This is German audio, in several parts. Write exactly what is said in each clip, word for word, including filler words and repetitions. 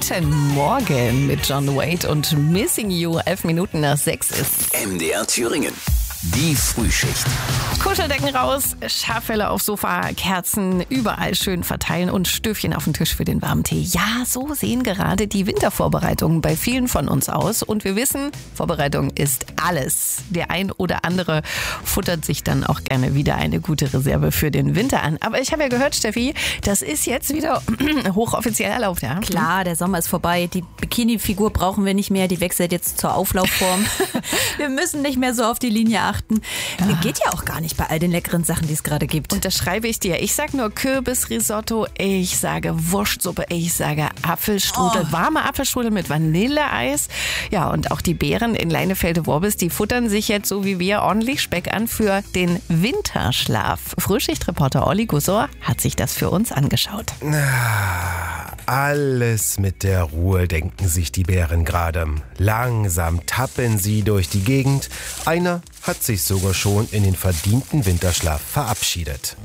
Guten Morgen mit John Wade und Missing You. Elf Minuten nach sechs ist M D R Thüringen. Die Frühschicht. Kuscheldecken raus, Schaffelle aufs Sofa, Kerzen überall schön verteilen und Stöfchen auf den Tisch für den warmen Tee. Ja, so sehen gerade die Wintervorbereitungen bei vielen von uns aus. Und wir wissen, Vorbereitung ist alles. Der ein oder andere futtert sich dann auch gerne wieder eine gute Reserve für den Winter an. Aber ich habe ja gehört, Steffi, das ist jetzt wieder hochoffiziell erlaubt, ja? Klar, der Sommer ist vorbei. Die Bikini-Figur brauchen wir nicht mehr. Die wechselt jetzt zur Auflaufform. Wir müssen nicht mehr so auf die Linie achten. Ja. Geht ja auch gar nicht bei all den leckeren Sachen, die es gerade gibt. Und das schreibe ich dir. Ich sage nur Kürbisrisotto, ich sage Wurstsuppe, ich sage Apfelstrudel, oh. warme Apfelstrudel mit Vanilleeis. Ja, und auch die Bären in Leinefelde-Worbis, die futtern sich jetzt so wie wir ordentlich Speck an für den Winterschlaf. Frühschichtreporter Olli Gussor hat sich das für uns angeschaut. Alles mit der Ruhe, denken sich die Bären gerade. Langsam tappen sie durch die Gegend. Einer hat sich sogar schon in den verdienten Winterschlaf verabschiedet.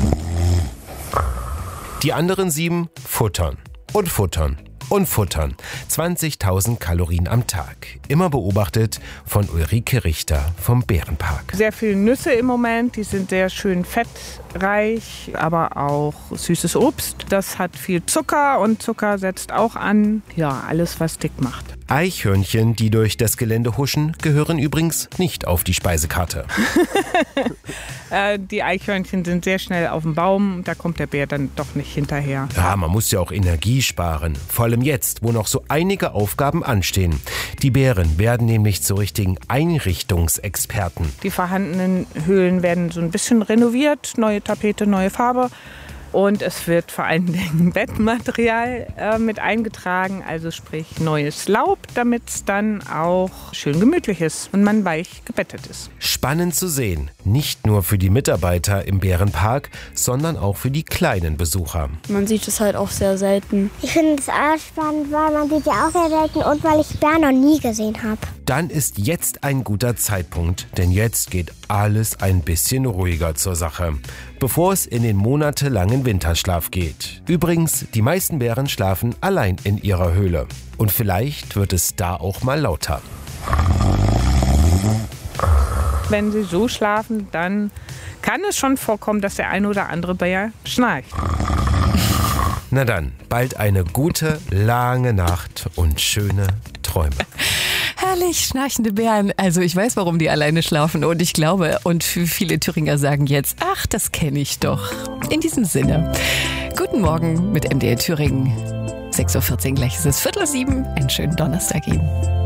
Die anderen sieben futtern und futtern und futtern. zwanzigtausend Kalorien am Tag. Immer beobachtet von Ulrike Richter vom Bärenpark. Sehr viele Nüsse im Moment, die sind sehr schön fettreich, aber auch süßes Obst. Das hat viel Zucker und Zucker setzt auch an. Ja, alles, was dick macht. Eichhörnchen, die durch das Gelände huschen, gehören übrigens nicht auf die Speisekarte. äh, die Eichhörnchen sind sehr schnell auf dem Baum, da kommt der Bär dann doch nicht hinterher. Ja, man muss ja auch Energie sparen. Vor allem jetzt, wo noch so einige Aufgaben anstehen. Die Bären werden nämlich zu richtigen Einrichtungsexperten. Die vorhandenen Höhlen werden so ein bisschen renoviert, neue Tapete, neue Farbe. Und es wird vor allen Dingen Bettmaterial äh, mit eingetragen, also sprich neues Laub, damit es dann auch schön gemütlich ist und man weich gebettet ist. Spannend zu sehen, nicht nur für die Mitarbeiter im Bärenpark, sondern auch für die kleinen Besucher. Man sieht es halt auch sehr selten. Ich finde es auch spannend, weil man sieht ja auch sehr selten und weil ich Bären noch nie gesehen habe. Dann ist jetzt ein guter Zeitpunkt, denn jetzt geht alles ein bisschen ruhiger zur Sache, bevor es in den monatelangen Winterschlaf geht. Übrigens, die meisten Bären schlafen allein in ihrer Höhle. Und vielleicht wird es da auch mal lauter. Wenn sie so schlafen, dann kann es schon vorkommen, dass der ein oder andere Bär schnarcht. Na dann, bald eine gute, lange Nacht und schöne Träume. Herrlich, schnarchende Bären. Also ich weiß, warum die alleine schlafen und ich glaube, und viele Thüringer sagen jetzt, ach, das kenne ich doch. In diesem Sinne, guten Morgen mit M D R Thüringen. sechs Uhr vierzehn, gleich ist es Viertel sieben. Einen schönen Donnerstag Ihnen.